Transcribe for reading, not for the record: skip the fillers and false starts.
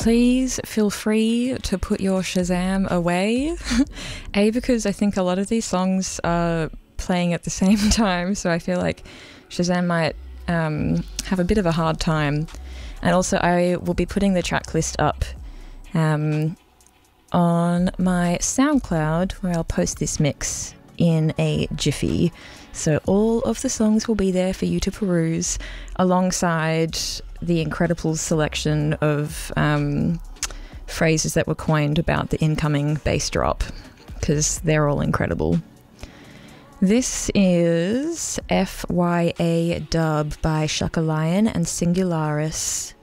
please feel free to put your Shazam away. Because I think a lot of these songs are playing at the same time, so I feel like Shazam might have a bit of a hard time. And also I will be putting the track list up on my SoundCloud, where I'll post this mix in a jiffy. So all of the songs will be there for you to peruse, alongside the Incredibles selection of phrases that were coined about the incoming bass drop, because they're all incredible. This is FYA Dub by Shaka Lion and Singularis.